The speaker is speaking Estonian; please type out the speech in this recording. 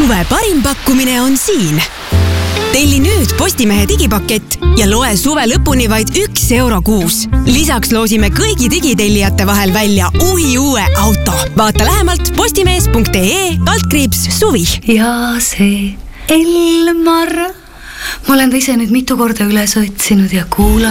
Suve parim pakkumine on siin. Telli nüüd Postimehe digipakett ja loe suve lõpuni vaid €1 kuus. Lisaks loosime kõigi digitellijate vahel välja uue auto. Vaata lähemalt postimees.ee/suvi. Ja see Elmar, ma olen ta ise nüüd mitu korda üles otsinud ja kuulanud.